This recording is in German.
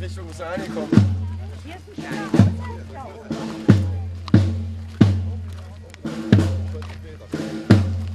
Richtung muss er reinkommen. Hier ist ein Stein.